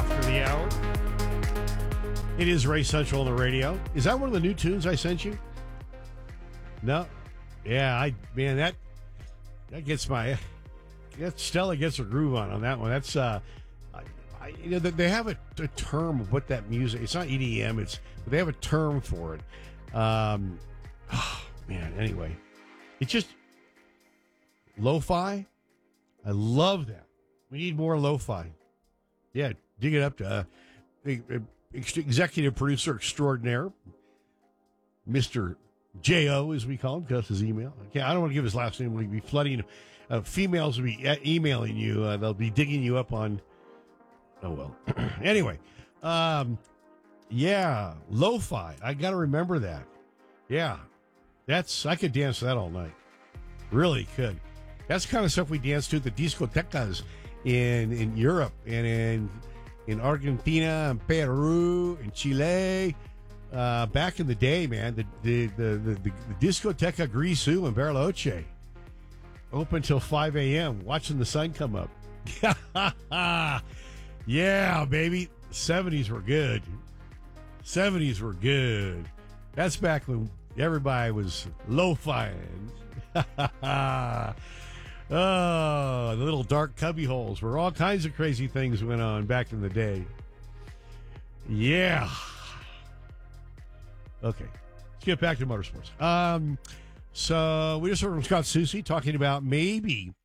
after the hour. It is Ray Central on the radio. Is that one of the new tunes I sent you? No? Yeah, that gets my... Stella gets her groove on that one. That's... they have a term of what that music... It's not EDM, they have a term for it. Anyway. It's just... Lo-fi? I love that. We need more lo-fi. Yeah, dig it up to executive producer extraordinaire, Mr. J.O., as we call him, because his email. Okay, I don't want to give his last name. We'll be flooding. Females will be emailing you. They'll be digging you up on... Oh, well. Anyway. Yeah, lo-fi. I got to remember that. Yeah. I could dance to that all night. Really could. That's the kind of stuff we dance to at the discotecas in Europe and in Argentina and Peru and Chile. Back in the day, man, the Discoteca Grisú in Bariloche. Open till 5 a.m., watching the sun come up. Yeah, baby. 70s were good. 70s were good. That's back when everybody was lo-fiing. Oh, the little dark cubby holes where all kinds of crazy things went on back in the day. Yeah. Okay. Let's get back to motorsports. So we just heard from Scott Soucy talking about maybe